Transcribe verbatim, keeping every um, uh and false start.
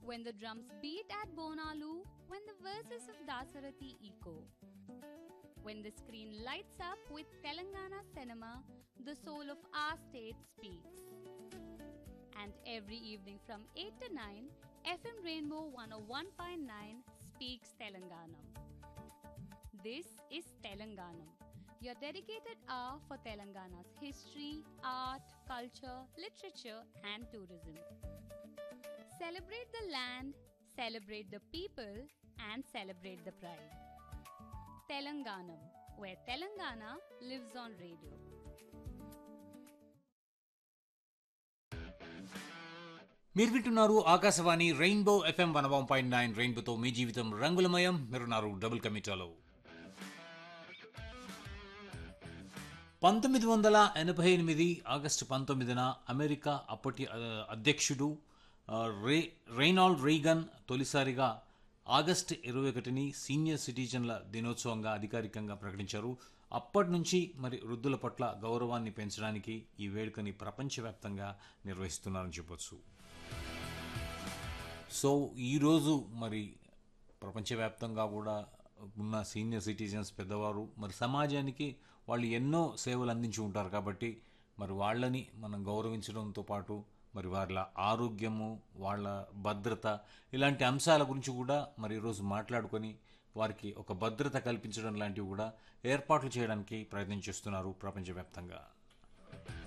when the drums beat at Bonalu, when the verses of Dasarathi echo. When the screen lights up with Telangana cinema, the soul of our state speaks. And every evening from eight to nine, F M Rainbow one oh one point nine speaks Telanganam. This is Telanganam, your dedicated hour for Telangana's history, art, culture, literature and tourism. Celebrate the land, celebrate the people and celebrate the pride. Telanganam, where Telangana lives on radio. మీరు వింటున్నారు Akashvani rainbow FM one one point nine రెయిన్బోతో మీ జీవితం రంగులమయం. మీరున్నారు double కమిటాలో. పంతొమ్మిది వందల ఎనభై ఎనిమిది ఆగస్టు పంతొమ్మిదిన అమెరికా అప్పటి అధ్యక్షుడు రే రెయినాల్డ్ రీగన్ తొలిసారిగా ఆగస్టు ఇరవై ఒకటిని సీనియర్ సిటిజన్ల దినోత్సవంగా అధికారికంగా ప్రకటించారు. అప్పటి నుంచి మరి వృద్ధుల పట్ల గౌరవాన్ని పెంచడానికి ఈ వేడుకని ప్రపంచవ్యాప్తంగా నిర్వహిస్తున్నారని చెప్పొచ్చు. సో ఈరోజు మరి ప్రపంచవ్యాప్తంగా కూడా ఉన్న సీనియర్ సిటిజన్స్ పెద్దవారు మరి సమాజానికి వాళ్ళు ఎన్నో సేవలు అందించి ఉంటారు. కాబట్టి మరి వాళ్ళని మనం గౌరవించడంతో పాటు మరి వాళ్ళ ఆరోగ్యము, వాళ్ళ భద్రత, ఇలాంటి అంశాల గురించి కూడా మరి ఈరోజు మాట్లాడుకొని వారికి ఒక భద్రత కల్పించడం లాంటివి కూడా ఏర్పాట్లు చేయడానికి ప్రయత్నం చేస్తున్నారు ప్రపంచవ్యాప్తంగా.